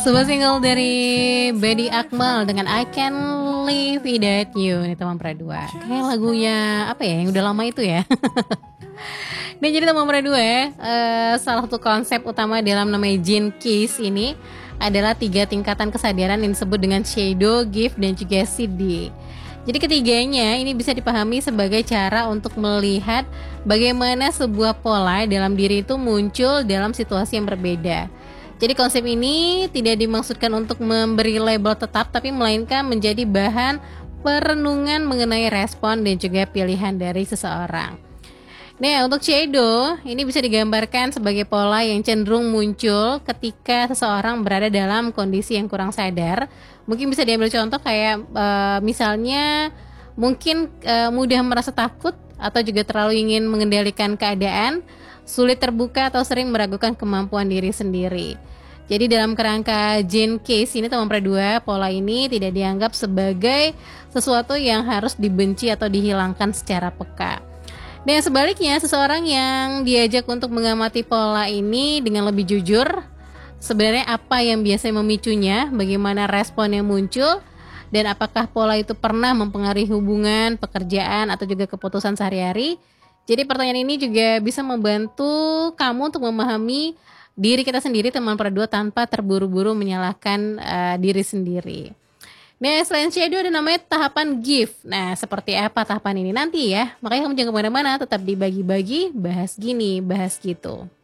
Sebuah single dari Bedi Akmal dengan I Can Live Without You. Ini teman perdua. Kayak lagunya apa ya yang udah lama itu ya. Dan jadi teman perdua ya, salah satu konsep utama dalam namanya Gene Keys ini adalah 3 tingkatan kesadaran yang disebut dengan shadow, gift, dan juga CD. Jadi ketiganya ini bisa dipahami sebagai cara untuk melihat bagaimana sebuah pola dalam diri itu muncul dalam situasi yang berbeda. Jadi konsep ini tidak dimaksudkan untuk memberi label tetap, tapi melainkan menjadi bahan perenungan mengenai respon dan juga pilihan dari seseorang. Nah, untuk shadow ini bisa digambarkan sebagai pola yang cenderung muncul ketika seseorang berada dalam kondisi yang kurang sadar. Mungkin bisa diambil contoh kayak misalnya mungkin mudah merasa takut atau juga terlalu ingin mengendalikan keadaan, sulit terbuka atau sering meragukan kemampuan diri sendiri. Jadi dalam kerangka Gene Keys ini teman perdua, pola ini tidak dianggap sebagai sesuatu yang harus dibenci atau dihilangkan secara peka. Dan sebaliknya, seseorang yang diajak untuk mengamati pola ini dengan lebih jujur, sebenarnya apa yang biasanya memicunya, bagaimana respon yang muncul, dan apakah pola itu pernah mempengaruhi hubungan, pekerjaan, atau juga keputusan sehari-hari. Jadi pertanyaan ini juga bisa membantu kamu untuk memahami diri kita sendiri teman perdua tanpa terburu-buru menyalahkan diri sendiri. Nah, selain shadow ada namanya tahapan gift. Nah, seperti apa tahapan ini nanti ya? Makanya kamu jangan kemana-mana, tetap dibagi-bagi, bahas gini, bahas gitu.